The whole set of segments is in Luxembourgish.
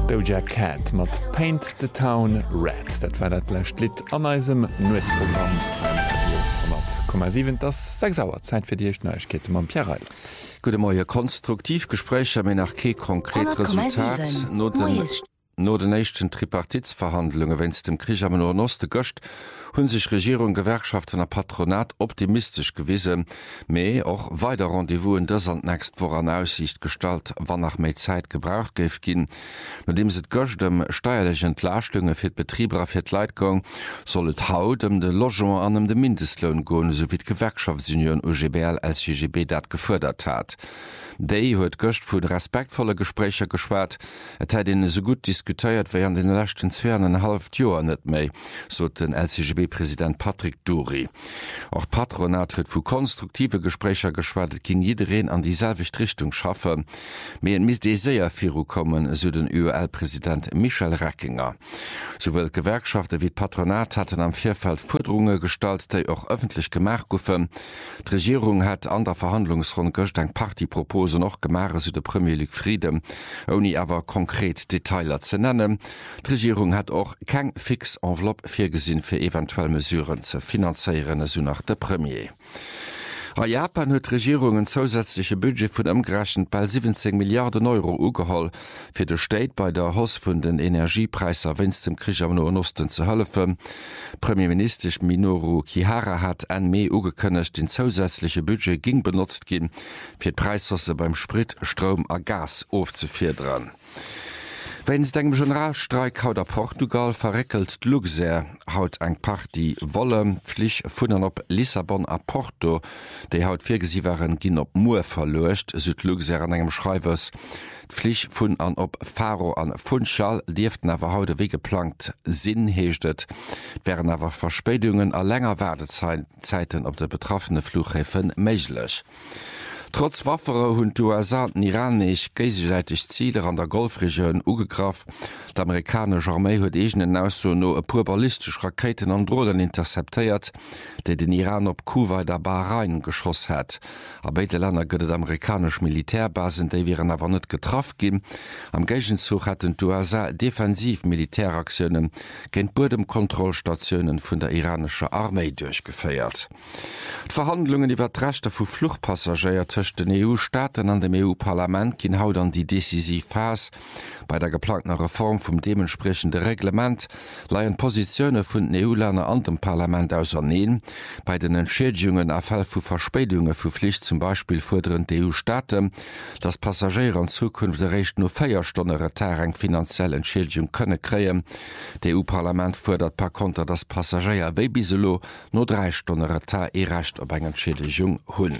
Doja Cat mat Paint the Town Red. Dat war dat lächt Lit an eisem Nuetzprogramm 100,7 das 6 Sauer Zeit fir Dich Neuigkete man Pierre. Gute Moie Konstruktivgesprächer mé nach ke konkret Resultat no den nächsten Tripartitsverhandlungen wenns dem Krieg am Nordoste gocht hunn sich Regierung, Gewerkschaften a Patronat optimistisch gewisse, méi och weiter Rendevous in dës an näst vor an Aussicht stalt, wann nach méi Zeit gebraucht geif ginn. Nachdem se goch dem steierlichen Entlastunge fir Betrieber fir Leitgang sollt haut de Logement an de Mindestlohn goen, sowie d'Gewerkschaftsunion UGBL als CGB dat gefördert hat. Déi huet gocht vu de respektvolle Gesprächer geschwert, et hat den so gut diskutiert wéi an den lechten 2,5 Joer net méi, so den LCGB-Präsident Patrick Dury. Auch Patronat huet vu konstruktive Gesprächer geschwert, ginn jidereen an dieselvicht Richtung schaffe. Mei en mis dei séier viru kommen, so den UL-Präsident Michel Reckinger. Sowel Gewerkschafte wie Patronat hatten am Vierfeld Forderungen gestalt, déi och öffentlich gemerk goufen. D'Regierung hat an der Verhandlungsrunde gocht eng Partypropos noch gemare zu der Premier League Frieden, ohne aber konkret Detailer zu nennen. Die Regierung hat auch kein fix Enveloppe vorgesehen für eventuelle Mesuren zu finanzieren, so nach der Premier. A Japan huet Regierungen zusätzliche Budget vun ëmgerechnet bei 17 Milliarden Euro ugeholl fir de State bei der Hoss vun den Energiepreiser wenns dem Krieg am Nordosten ze hëllefen. Premierminister Minoru Kihara hat en Mei ugekënnecht den zusätzliche Budget ging benutzt gin, fir d'Preissosse beim Sprit, Strom a Gas aufzufirdern. Wenns degem Generalstreik haut a Portugal verreckelt d'Luxair haut eng Party wolle Pflich vunnen op Lissabon a Porto, déi haut virgesi waren ginn op Moer verloecht, Luxair an engem Schreiwers. D'Pflich vun an op Faro an Funchal lieften awer haude wie geplant Sinn heeschtet, wären awer Verspädungen a lenger Wartezeiten op de betroffene Flughäfen méiglech. Trotz Waffere hunn USA iranisch gesäitig Ziele an der Golfregion ugegraf. D'amerikanische Armee huet egenen aus no e pu ballistisch Raketen an Drohnen interceptéiert, déi den Iran op Kuwait der Bahrain geschoss hat. A beide Länder gëtt amerikasch Militärbasen, déi wären awer net getraff gin. Am Gegenzug hat den USA defensiv Militäraktionen géint Bodemkontrollstationen vun der iranischer Armee durchgeféiert. D'Verhandlungen iwwer d'Rechte vu Fluchtpassagier den EU-Staaten an dem EU-Parlament ginn haut an die decisiv Phase. Bei der geplanten Reform vum dementsprechende Reglement leiien Positionne vun den EU-Länder an dem Parlament ausernehen. Bei den Entschädigungen afall vu Verspädungen vu Pflicht zum Beispiel forderen die EU-Staaten, dass Passagiere an Zukunft recht nur 4 Stunden Retard eng finanziell Entschädigung könne kreen. Der EU-Parlament fordert par konter, dass Passagier wéi biselo no 3 Stunden Retard recht op eng Entschädigung hunn.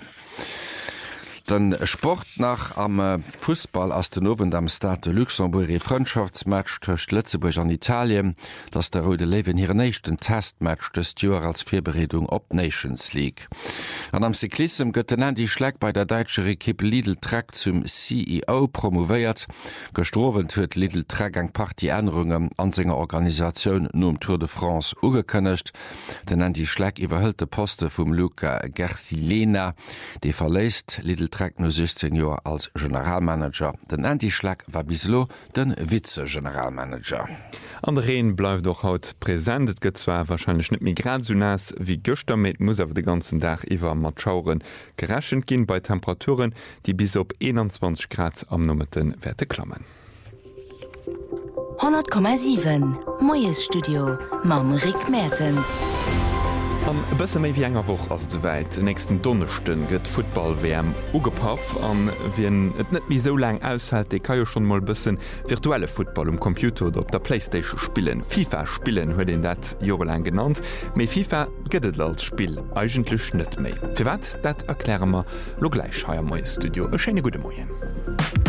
Den Sport nach am Fußball as den Owen am Stade Luxemburg e Freundschaftsmatch töcht Lützeburg an Italien, dats der Rode Leven hier nächten Testmatch des Joer als Vorbereitung op Nations League. An am Cyklism gëtt den Andy Schleck bei der deutsche Equipe Lidl Trek zum CEO promoveiert. Gestrowen huet Lidl Trek eng Partyänderungen an senger Organisation nom Tour de France ugekënnecht. Den Andy Schleck iwwerhëlt de Poste vum Luca Garcilena, de verläst Lidl Trek no 16 Joer als Generalmanager. Den Andy Schleck war bislo den Vize-Generalmanager. An Reen bleif doch haut präsent, et gëtt zwar wahrscheinlich net Migrat so nass wie Göster met muss awer de ganzen Dach iwwer mat Schauren gerächen ginn bei Temperaturen, die bis op 21 Grad am nommeten Werte klammen. 100,7 Moes Studio Mam Rick Mertens. An bësse méi wie enger woch ass soweit. Nächsten Donnerchten gëtt Football-WM ugepaff an wien et net mi so lang aushält, de kann jo schon mal bëssen virtuelle Football Computer oder op der Playstation spielen. FIFA spielen huet den dat jorelang genannt, méi FIFA gëtt als Spiel eigentlech net méi. Fir wat dat erkläremer lo gleich haier Moes Studio. E schöne gute Moien.